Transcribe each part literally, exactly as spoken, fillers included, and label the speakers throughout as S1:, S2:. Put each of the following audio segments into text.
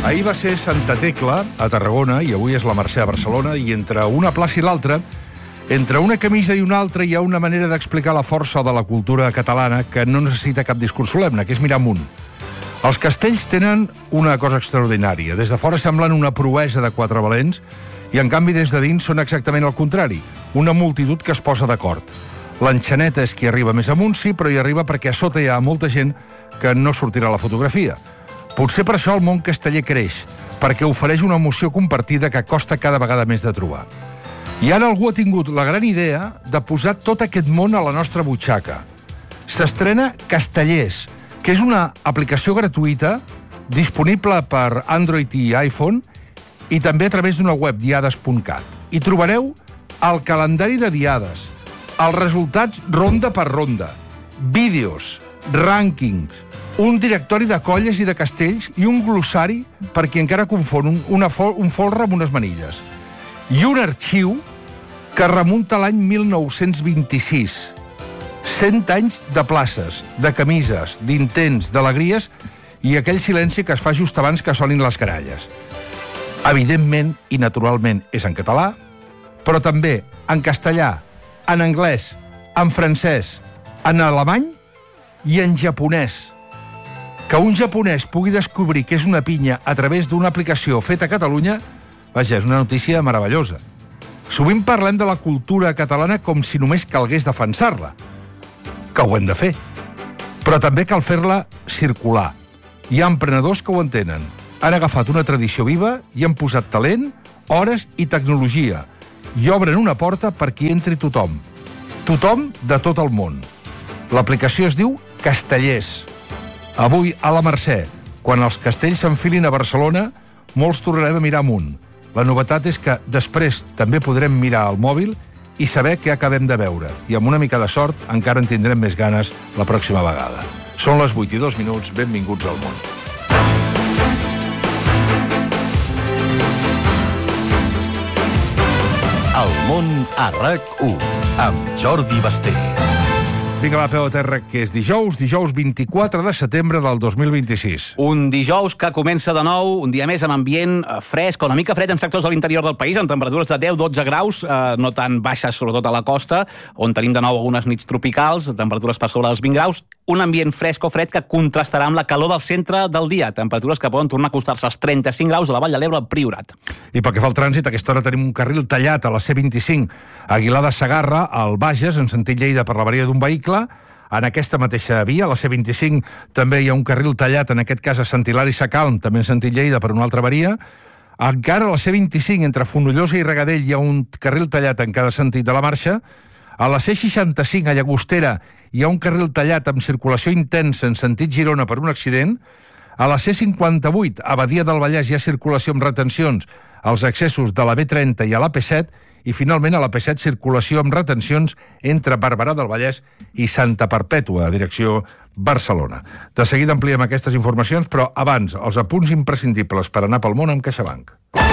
S1: Ahir va ser Santa Tecla, a Tarragona, i avui és la Mercè a Barcelona, i entre una plaça i l'altra, entre una camisa i una altra, hi ha una manera d'explicar la força de la cultura catalana que no necessita cap discurs solemne, que és mirar amunt. Els castells tenen una cosa extraordinària. Des de fora semblen una proesa de quatre valents i, en canvi, des de dins són exactament el contrari, una multitud que es posa d'acord. L'enxaneta és qui arriba més amunt, sí, però hi arriba perquè a sota hi ha molta gent que no sortirà a la fotografia. Potser per això el món casteller creix, perquè ofereix una emoció compartida que costa cada vegada més de trobar. I ara algú ha tingut la gran idea de posar tot aquest món a la nostra butxaca. S'estrena Castellers, que és una aplicació gratuïta disponible per Android i iPhone i també a través d'una web, diades punt cat. Hi trobareu el calendari de diades, els resultats ronda per ronda, vídeos, rànquings, un directori de colles i de castells i un glossari per qui encara confon un, una fol, un folre amb unes manilles. I un arxiu que remunta a l'any mil nou-cents vint-i-sis. Cent anys de places, de camises, d'intents, d'alegries i aquell silenci que es fa just abans que sonin les caralles. Evidentment i naturalment és en català, però també en castellà, en anglès, en francès, en alemany i en japonès. Que un japonès pugui descobrir que és una pinya a través d'una aplicació feta a Catalunya, vaja, és una notícia meravellosa. Sovint parlem de la cultura catalana com si només calgués defensar-la, que ho hem de fer. Però també cal fer-la circular. Hi ha emprenedors que ho entenen. Han agafat una tradició viva i han posat talent, hores i tecnologia, i obren una porta perquè hi entri tothom. Tothom de tot el món. L'aplicació es diu Castellers. Avui, a la Mercè, quan els castells s'enfilin a Barcelona, molts tornarem a mirar amunt. La novetat és que després també podrem mirar al mòbil i saber què acabem de veure. I amb una mica de sort encara en tindrem més ganes la pròxima vegada. Són les vuit i dos minuts, benvinguts al món.
S2: El món a RAC u, amb Jordi Basté.
S1: Vinga, va, peu a terra, que és dijous, dijous vint-i-quatre de setembre del dos mil vint-i-sis.
S3: Un dijous que comença de nou, un dia més amb ambient fresc, una mica fred en sectors de l'interior del país, amb temperatures de deu a dotze graus, eh, no tan baixes, sobretot a la costa, on tenim de nou algunes nits tropicals, temperatures per sobre dels vint graus, un ambient fresc o fred que contrastarà amb la calor del centre del dia, temperatures que poden tornar a acostar-se als trenta-cinc graus a la Vall de l'Ebre al Priorat.
S1: I pel que fa al trànsit, a aquesta hora tenim un carril tallat a la C vint-i-cinc, a Aguilar de Segarra, al Bages, en sentit Lleida, per l'avaria d'un vehicle. En aquesta mateixa via, a la C vint-i-cinc, també hi ha un carril tallat, en aquest cas a Sant Hilari Sacalm, també en sentit Lleida, per una altra avaria. Encara a la C vint-i-cinc, entre Fonollosa i Regadell, hi ha un carril tallat en cada sentit de la marxa. A la C seixanta-cinc, a Llagostera, hi ha un carril tallat amb circulació intensa en sentit Girona per un accident. A la C cinquanta-vuit, a Badia del Vallès, hi ha circulació amb retencions als accessos de la B trenta i a la P set, i finalment a la P set circulació amb retencions entre Barberà del Vallès i Santa Perpètua, a direcció Barcelona. De seguida ampliem aquestes informacions, però abans, els apunts imprescindibles per anar pel món amb CaixaBank.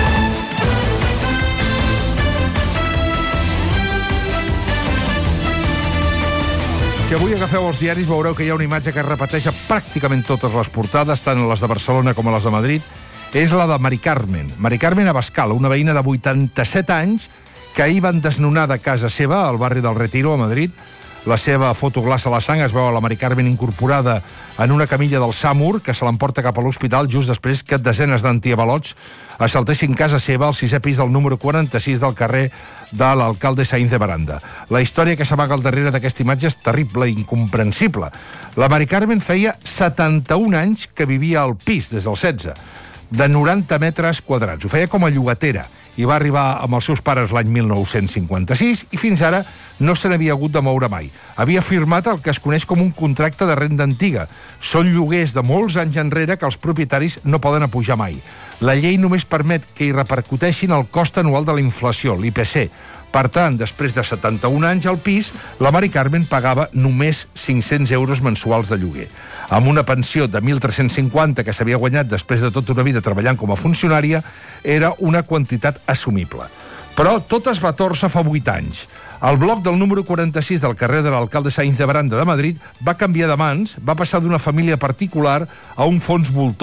S1: Si avui agafeu els diaris veureu que hi ha una imatge que es repeteix a pràcticament totes les portades, tant les de Barcelona com a les de Madrid. És la de Mari Carmen. Mari Carmen Abascal, una veïna de vuitanta-set anys que ahir van desnonar de casa seva al barri del Retiro, a Madrid. La seva foto glaça la sang, es veu a la Mari Carmen incorporada en una camilla del SAMUR que se l'emporta cap a l'hospital just després que desenes d'antiavalots assaltessin casa seva al sisè pis del número quaranta-sis del carrer de l'alcalde Sainz de Baranda. La història que s'amaga al darrere d'aquesta imatge és terrible i incomprensible. La Mari Carmen feia setanta-un anys que vivia al pis, des del setze, de noranta metres quadrats. Ho feia com a llogatera i va arribar amb els seus pares l'any mil nou-cents cinquanta-sis i fins ara no se n'havia hagut de moure mai. Havia firmat el que es coneix com un contracte de renda antiga. Són lloguers de molts anys enrere que els propietaris no poden apujar mai. La llei només permet que hi repercuteixin el cost anual de la inflació, l'I P C. Per tant, després de setanta-un anys al pis, la Mari Carmen pagava només cinc-cents euros mensuals de lloguer. Amb una pensió de mil tres-cents cinquanta que s'havia guanyat després de tota una vida treballant com a funcionària, era una quantitat assumible. Però tot es va tòrcer fa vuit anys. El bloc del número quaranta-sis del carrer de l'alcalde Sainz de Baranda de Madrid va canviar de mans, va passar d'una família particular a un fons voltor.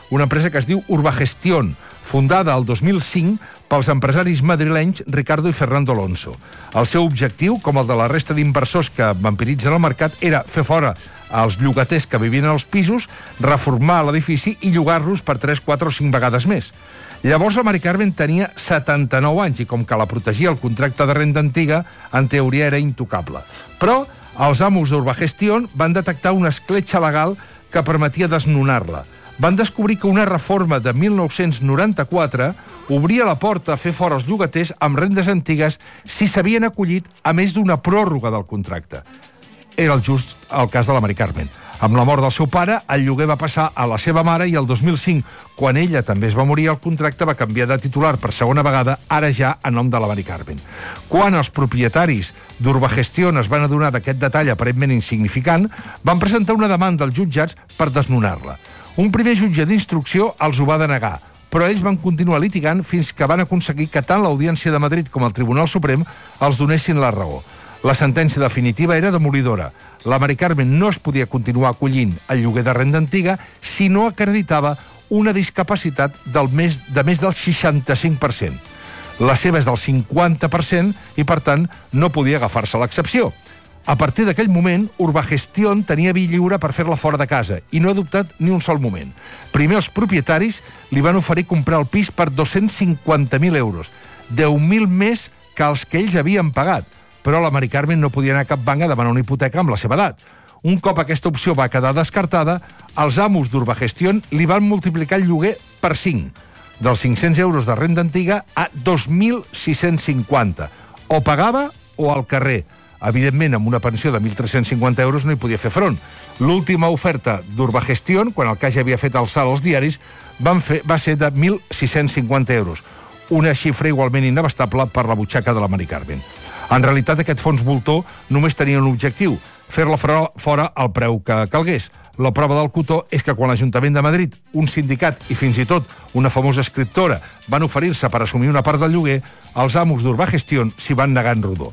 S1: una empresa que es diu Urbagestión, fundada el dos mil cinc pels empresaris madrilenys Ricardo i Fernando Alonso. El seu objectiu, com el de la resta d'inversors que vampiritzen el mercat, era fer fora els llogaters que vivien als pisos, reformar l'edifici i llogar-los per tres, quatre o cinc vegades més. Llavors la Mari Carmen tenia setanta-nou anys i com que la protegia el contracte de renda antiga, en teoria era intocable. Però els amos d'Urbagestión van detectar una escletxa legal que permetia desnonar-la. Van descobrir que una reforma de mil nou-cents noranta-quatre obria la porta a fer fora els llogaters amb rendes antigues si s'havien acollit a més d'una pròrroga del contracte. Era el just el cas de la Mari Carmen. Amb la mort del seu pare, el lloguer va passar a la seva mare i el dos mil cinc, quan ella també es va morir, el contracte va canviar de titular per segona vegada, ara ja a nom de la Mari Carmen. Quan els propietaris d'Urbagestión es van adonar d'aquest detall aparentment insignificant, van presentar una demanda als jutjats per desnonar-la. Un primer jutge d'instrucció els ho va denegar, però ells van continuar litigant fins que van aconseguir que tant l'Audiència de Madrid com el Tribunal Suprem els donessin la raó. La sentència definitiva era demolidora. La Mari Carmen no es podia continuar acollint el lloguer de renda antiga si no acreditava una discapacitat del més, de més del seixanta-cinc per cent. La seva és del cinquanta per cent i, per tant, no podia agafar-se a l'excepció. A partir d'aquell moment, Urbagestión tenia via lliure per fer-la fora de casa i no ha dubtat ni un sol moment. Primer, els propietaris li van oferir comprar el pis per dos-cents cinquanta mil euros, deu mil més que els que ells havien pagat, però la Mari Carmen no podia anar a cap banc a demanar una hipoteca amb la seva edat. Un cop aquesta opció va quedar descartada, els amos d'Urbagestión li van multiplicar el lloguer per cinc, dels cinc-cents euros de renda antiga a dos mil sis-cents cinquanta. O pagava o al carrer. Evidentment, amb una pensió de mil tres-cents cinquanta euros no hi podia fer front. L'última oferta d'Urbagestión, quan el cas ja havia fet el salt als diaris, van fer, va ser de mil sis-cents cinquanta euros, una xifra igualment inabastable per la butxaca de la Mari Carmen. En realitat, aquest fons voltor només tenia un objectiu, fer-la fora al preu que calgués. La prova del cotó és que quan l'Ajuntament de Madrid, un sindicat i fins i tot una famosa escriptora van oferir-se per assumir una part del lloguer, els amos d'Urbagestión s'hi van negar en rodó.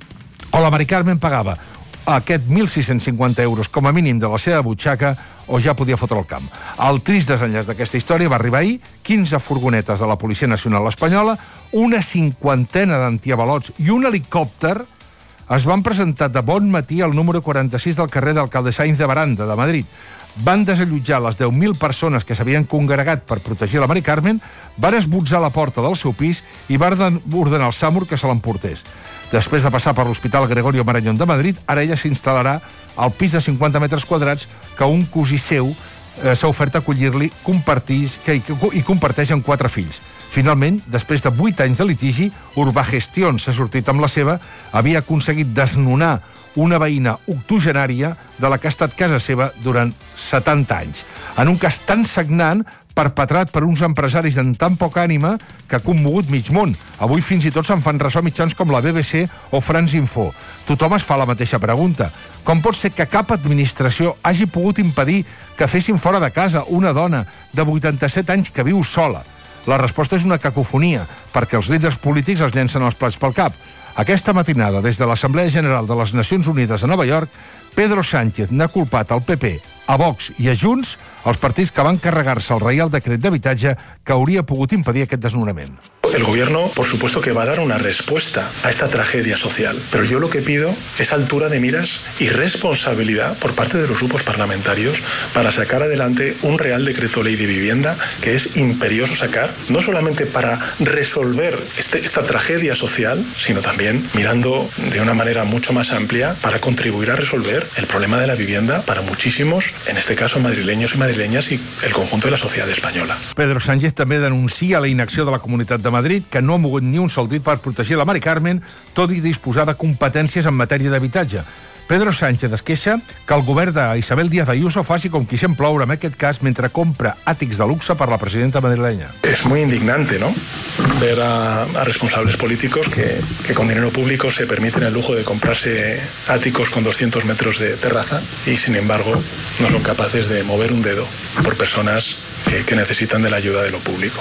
S1: O la Mari Carmen pagava aquest mil sis-cents cinquanta euros com a mínim de la seva butxaca o ja podia fotre el camp. El trist desenllaç d'aquesta història va arribar ahir, quinze furgonetes de la Policia Nacional Espanyola, una cinquantena d'antiavalots i un helicòpter es van presentar de bon matí al número quaranta-sis del carrer d'Alcalde Sainz de Baranda, de Madrid. Van desallotjar les deu mil persones que s'havien congregat per protegir la Mari Carmen, van esbotzar la porta del seu pis i van ordenar al SAMUR que se l'emportés. Després de passar per l'Hospital Gregorio Marañón de Madrid, ara ella s'instal·larà al pis de cinquanta metres quadrats que un cosí seu eh, s'ha ofert a acollir-li que, i comparteix amb quatre fills. Finalment, després de vuit anys de litigi, Urbagestión s'ha sortit amb la seva, havia aconseguit desnonar una veïna octogenària de la que ha estat casa seva durant setanta anys. En un cas tan sagnant, perpetrat per uns empresaris amb tan poca ànima que ha commogut mig món. Avui fins i tot se'n fan ressò mitjans com la B B C o France Info. Tothom es fa la mateixa pregunta. Com pot ser que cap administració hagi pogut impedir que fessin fora de casa una dona de vuitanta-set anys que viu sola? La resposta és una cacofonia, perquè els líders polítics els llencen els plats pel cap. Aquesta matinada, des de l'Assemblea General de les Nacions Unides a Nova York, Pedro Sánchez n'ha culpat al P P, a Vox i a Junts, els partits que van carregar-se el Reial Decret d'Habitatge que hauria pogut impedir aquest desnonament.
S4: El gobierno, por supuesto, que va a dar una respuesta a esta tragedia social, pero yo lo que pido es altura de miras y responsabilidad por parte de los grupos parlamentarios para sacar adelante un Real Decreto Ley de Vivienda que es imperioso sacar, no solamente para resolver este, esta tragedia social, sino también mirando de una manera mucho más amplia para contribuir a resolver el problema de la vivienda para muchísimos, en este caso madrileños y madrileñas y el conjunto de la sociedad española.
S1: Pedro Sánchez també denuncia la inacció de la Comunitat de Madrid, que no ha mogut ni un sol dit per protegir la Mari Carmen, tot i disposar de competències en matèria d'habitatge. Pedro Sánchez es queixa que el govern d'Isabel Díaz Ayuso faci com qui sent ploure en aquest cas mentre compra àtics de luxe per la presidenta madrileña.
S4: Es muy indignante, ¿no?, ver a, a responsables políticos que, que con dinero público se permiten el lujo de comprarse áticos con doscientos metros de terraza y, sin embargo, no son capaces de mover un dedo por personas que, que necesitan de la ayuda de lo público.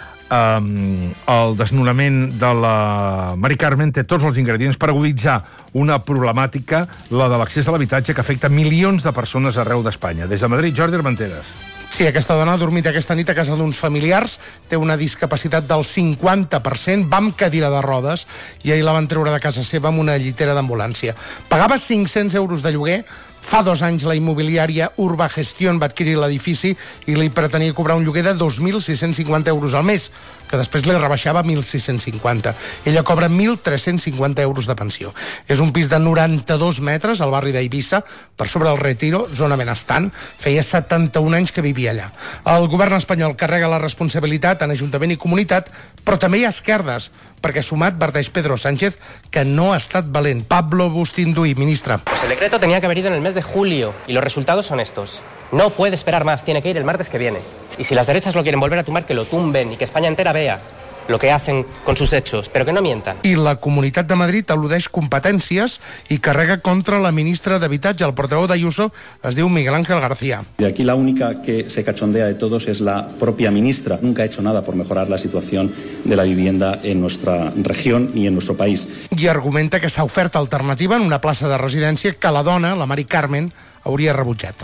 S1: Um, el desnonament de la Mari Carmen té tots els ingredients per aguditzar una problemàtica, la de l'accés a l'habitatge, que afecta milions de persones arreu d'Espanya. Des de Madrid, Jordi Armenteres.
S5: Sí, aquesta dona ha dormit aquesta nit a casa d'uns familiars, té una discapacitat del cinquanta per cent, va amb cadira de rodes i ahir la van treure de casa seva amb una llitera d'ambulància. Pagava cinc-cents euros de lloguer. Fa dos anys la immobiliària Urba Gestión va adquirir l'edifici i li pretenia cobrar un lloguer de dos mil sis-cents cinquanta euros al mes, que després li rebaixava a mil sis-cents cinquanta. Ella cobra mil tres-cents cinquanta euros de pensió. És un pis de noranta-dos metres al barri d'Eivissa, per sobre del Retiro, zona benestant. Feia setanta-un anys que vivia allà. El govern espanyol carrega la responsabilitat en Ajuntament i Comunitat, però també hi ha esquerdes, perquè sumat adverteix Pedro Sánchez que no ha estat valent. Pablo Bustinduy, ministre.
S6: Pues el decreto tenía que haber ido en el mes de julio y los resultados son estos. No puede esperar más, tiene que ir el martes que viene. Y si las derechas lo quieren volver a tumbar, que lo tumben y que España entera vea lo que hacen con sus hechos, pero que no mientan.
S5: I la Comunitat de Madrid al·ludeix competències i carrega contra la ministra d'Habitatge. El portaveu d'Ayuso es diu Miguel Ángel García.
S7: De aquí la única que se cachondea de todos es la propia ministra. Nunca ha hecho nada por mejorar la situación de la vivienda en nuestra región ni en nuestro país.
S5: I argumenta que s'ha ofert alternativa en una plaça de residència que la dona, la Mari Carmen, hauria rebutjat.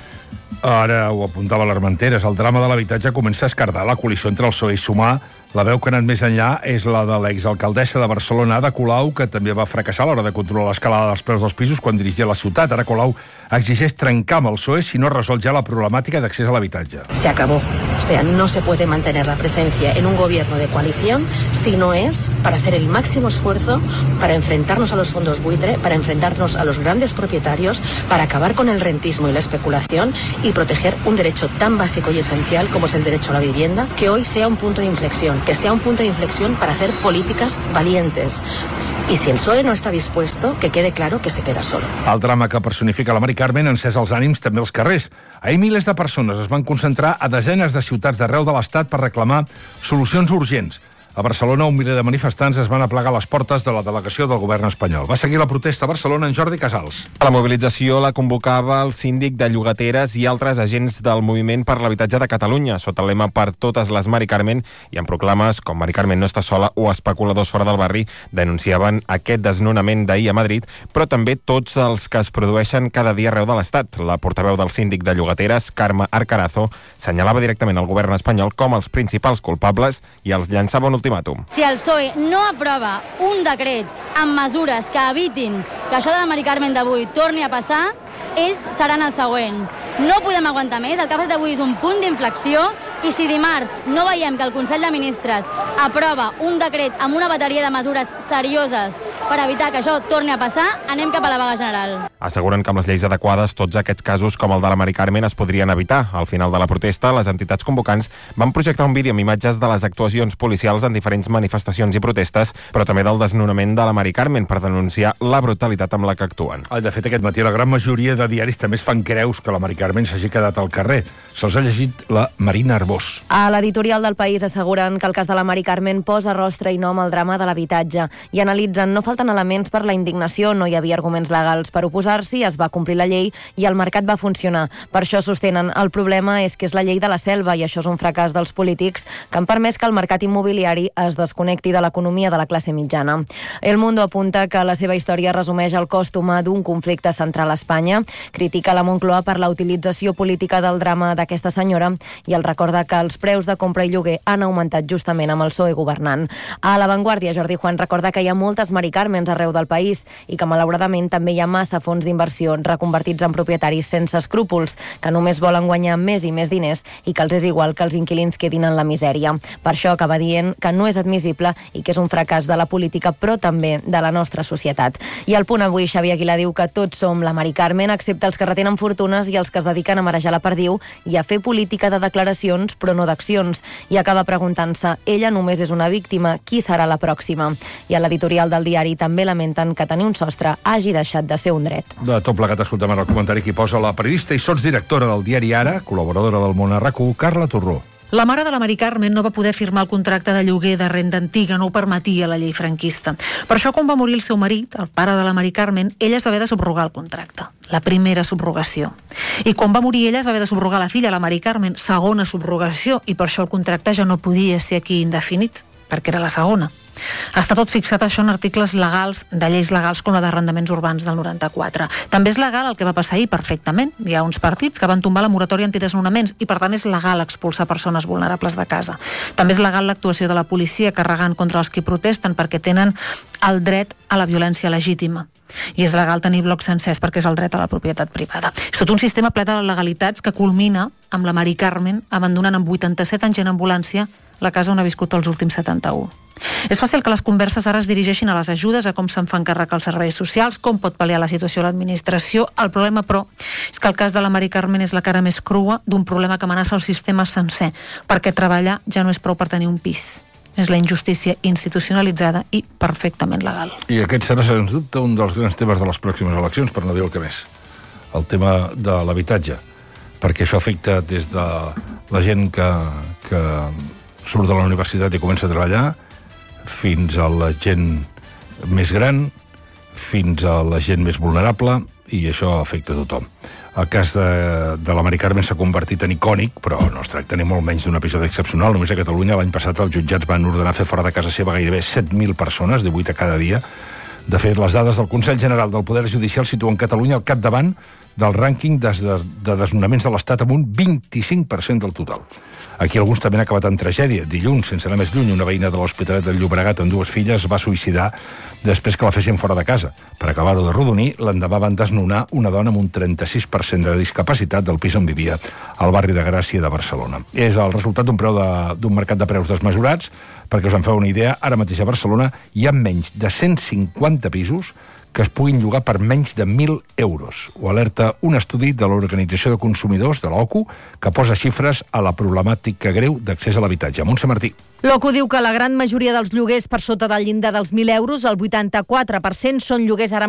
S1: Ara ho apuntava l'Armenteres, el drama de l'habitatge comença a escardar la coalició entre el P S O E i Sumar. La veu que ha anat més enllà és la de l'exalcaldessa de Barcelona, Ada Colau, que també va fracassar a l'hora de controlar l'escalada dels preus dels pisos quan dirigia la ciutat. Ara Colau exigeix trencar amb el P S O E si no resol ja la problemàtica d'accés a l'habitatge.
S8: Se acabó. O sea, no se puede mantener la presencia en un gobierno de coalición si no es para hacer el máximo esfuerzo para enfrentarnos a los fondos buitre, para enfrentarnos a los grandes propietarios, para acabar con el rentismo y la especulación y proteger un derecho tan básico y esencial como es el derecho a la vivienda, que hoy sea un punto de inflexión, que sea un punto de inflexión para hacer políticas valientes. Y si el P S O E no está dispuesto, que quede claro que se queda solo.
S1: El drama que personifica la Mari Carmen ha encès els ànims també als carrers. Ahir milers de persones es van concentrar a desenes de ciutats d'arreu de l'Estat per reclamar solucions urgents. A Barcelona, un miler de manifestants es van aplegar a les portes de la delegació del govern espanyol. Va seguir la protesta a Barcelona en Jordi Casals.
S9: La mobilització la convocava el síndic de llogateres i altres agents del moviment per l'habitatge de Catalunya, sota el lema Per totes les Mari Carmen, i en proclames com Mari Carmen no està sola o especuladors fora del barri denunciaven aquest desnonament d'ahir a Madrid, però també tots els que es produeixen cada dia arreu de l'Estat. La portaveu del síndic de llogateres, Carme Arcarazo, senyalava directament el govern espanyol com els principals culpables i els llançava un ultimàtum.
S10: Si el P S O E no aprova un decret amb mesures que evitin que això de la Mari Carmen d'avui torni a passar, ells seran el següent. No podem aguantar més, el que ha fet avui és un punt d'inflexió, i si dimarts no veiem que el Consell de Ministres aprova un decret amb una bateria de mesures serioses per evitar que això torni a passar, anem cap a la vaga general.
S9: Asseguren que amb les lleis adequades tots aquests casos com el de la Mari Carmen es podrien evitar. Al final de la protesta, les entitats convocants van projectar un vídeo amb imatges de les actuacions policials en diferents manifestacions i protestes, però també del desnonament de la Mari Carmen per denunciar la brutalitat amb la que actuen.
S1: De fet, aquest matí la gran majoria de diaris també es fan creus que la Mari Carmen s'hagi quedat al carrer. Se'ls ha llegit la Marina Arbós.
S11: A l'editorial del País asseguren que el cas de la Mari Carmen posa rostre i nom al drama de l'habitatge i analitzen no falten elements per la indignació, no hi havia arguments legals per oposar-s'hi, es va complir la llei i el mercat va funcionar. Per això sostenen el problema és que és la llei de la selva i això és un fracàs dels polítics que han permès que el mercat immobiliari es desconnecti de l'economia de la classe mitjana. El Mundo apunta que la seva història resumeix el cost humà d'un conflicte central a Espanya, critica la Moncloa per la utilització política del drama d'aquesta senyora i el recorda que els preus de compra i lloguer han augmentat justament amb el P S O E governant. A La Vanguardia, Jordi Juan recorda que hi ha moltes Mari Carmens arreu del país i que malauradament també hi ha massa fons d'inversió reconvertits en propietaris sense escrúpols, que només volen guanyar més i més diners i que els és igual que els inquilins quedin en la misèria. Per això acaba dient que no és admissible i que és un fracàs de la política, però també de la nostra societat. I al Punt Avui, Xavier Aguilar diu que tots som la Mari Carmen, excepte els que retenen fortunes i els que es dediquen a marejar la perdiu i a fer política de declaracions, però no d'accions. I acaba preguntant-se, ella només és una víctima, qui serà la pròxima? I a l'editorial del diari també lamenten que tenir un sostre hagi deixat de ser un dret.
S1: De tot plegat, escoltem ara el comentari que posa la periodista i sotsdirectora del diari Ara, col·laboradora del Món a RAC u, Carla Torró.
S12: La mare de la Mari Carmen no va poder firmar el contracte de lloguer de renda antiga, no ho permetia la llei franquista. Per això, quan va morir el seu marit, el pare de la Mari Carmen, ella es va haver de subrogar el contracte, la primera subrogació. I quan va morir ella es va haver de subrogar la filla, la Mari Carmen, segona subrogació, i per això el contracte ja no podia ser aquí indefinit, perquè era la segona. Està tot fixat això en articles legals, de lleis legals com la d'arrendaments urbans del noranta-quatre. També és legal el que va passar ahir perfectament. Hi ha uns partits que van tombar la moratòria antidesnonaments i per tant és legal expulsar persones vulnerables de casa. També és legal l'actuació de la policia carregant contra els que protesten perquè tenen el dret a la violència legítima. I és legal tenir blocs sencers perquè és el dret a la propietat privada. És tot un sistema ple de legalitats que culmina amb la Mari Carmen abandonant amb vuitanta-set anys en ambulància la casa on ha viscut els últims setanta-u. És fàcil que les converses ara es dirigeixin a les ajudes, a com se'n fan càrrec els serveis socials, com pot pal·liar la situació a l'administració. El problema, però, és que el cas de la Mari Carmen és la cara més crua d'un problema que amenaça el sistema sencer, perquè treballar ja no és prou per tenir un pis. És la injustícia institucionalitzada i perfectament legal.
S1: I aquest serà, sens dubte, un dels grans temes de les pròximes eleccions, per no dir el que més. El tema de l'habitatge. Perquè això afecta des de la gent que, que surt de la universitat i comença a treballar, fins a la gent més gran, fins a la gent més vulnerable, i això afecta a tothom. El cas de, de la Mari Carmen s'ha convertit en icònic, però no es tracta ni molt menys d'un episodi excepcional. Només a Catalunya l'any passat els jutjats van ordenar fer fora de casa seva gairebé set mil persones, divuit a cada dia. De fet, les dades del Consell General del Poder Judicial situen Catalunya al capdavant del rànquing de, de, de desnonaments de l'Estat amb un vint-i-cinc per cent del total. Aquí alguns també han acabat en tragèdia. Dilluns, sense anar més lluny, una veïna de l'Hospitalet del Llobregat amb dues filles va suïcidar després que la fessin fora de casa. Per acabar-ho de rodonir, l'endemà van desnonar una dona amb un trenta-sis per cent de discapacitat del pis on vivia al barri de Gràcia de Barcelona. És el resultat d'un preu de, d'un mercat de preus desmesurats. Perquè us en feu una idea, ara mateix a Barcelona hi ha menys de cent cinquanta pisos que es puguin llogar per menys de mil euros. Ho alerta un estudi de l'Organització de Consumidors, de l'O C U, que posa xifres a la problemàtica greu d'accés a l'habitatge. Montse Martí.
S13: L'O C U diu que la gran majoria dels lloguers per sota del llindar dels mil euros, el vuitanta-quatre per cent, són lloguers ara